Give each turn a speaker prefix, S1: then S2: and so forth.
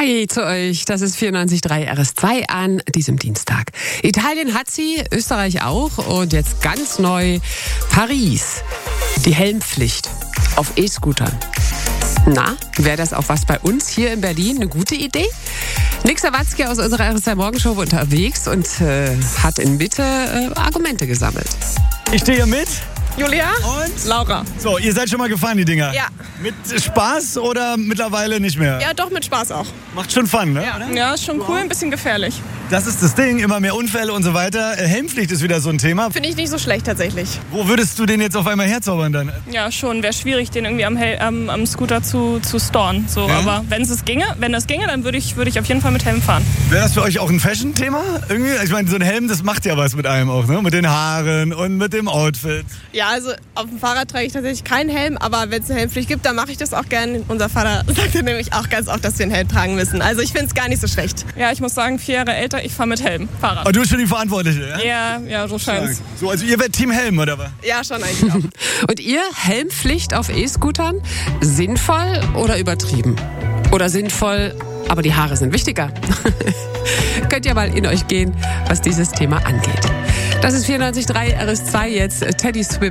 S1: Hi zu euch, das ist 94.3 RS2 an diesem Dienstag. Italien hat sie, Österreich auch und jetzt ganz neu Paris. Die Helmpflicht auf E-Scootern. Na, wäre das auch was bei uns hier in Berlin? Eine gute Idee? Nick Sawatzki aus unserer RS2 Morgenshow unterwegs und hat in Mitte Argumente gesammelt.
S2: Ich stehe hier mit
S3: Julia
S2: und
S3: Laura.
S2: So, ihr seid schon mal gefahren, die Dinger?
S3: Ja.
S2: Mit Spaß oder mittlerweile nicht mehr?
S3: Ja, doch, mit Spaß auch.
S2: Macht schon Fun, ne?
S3: Ja, ist schon cool, ein bisschen gefährlich.
S2: Das ist das Ding, immer mehr Unfälle und so weiter. Helmpflicht ist wieder so ein Thema.
S3: Finde ich nicht so schlecht tatsächlich.
S2: Wo würdest du den jetzt auf einmal herzaubern dann?
S3: Ja, schon. Wäre schwierig, den irgendwie am Scooter zu storen. So,
S2: Ja?
S3: aber wenn das ginge, dann würde ich auf jeden Fall mit Helm fahren.
S2: Wäre das für euch auch ein Fashion-Thema? Irgendwie? Ich meine, so ein Helm, das macht ja was mit einem auch, ne? Mit den Haaren und mit dem Outfit.
S4: Ja, also auf dem Fahrrad trage ich tatsächlich keinen Helm, aber wenn es eine Helmpflicht gibt, dann mache ich das auch gern. Unser Vater sagte nämlich auch ganz oft, dass wir einen Helm tragen müssen. Also ich finde es gar nicht so schlecht.
S3: Ja, ich muss sagen, 4 Jahre älter, ich fahre mit Helm, Fahrrad.
S2: Aber du bist schon die Verantwortliche, ja?
S3: Ja, so scheint's.
S2: So, also ihr werdet Team Helm, oder was?
S4: Ja, schon eigentlich auch.
S1: Und ihr, Helmpflicht auf E-Scootern? Sinnvoll oder übertrieben? Oder sinnvoll, aber die Haare sind wichtiger? Könnt ihr mal in euch gehen, was dieses Thema angeht. Das ist 94.3 RS2 jetzt, Teddy Swims.